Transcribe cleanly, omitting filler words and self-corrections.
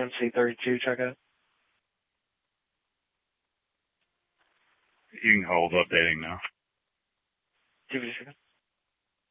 MC32 checkout. You can hold updating now. 2 seconds.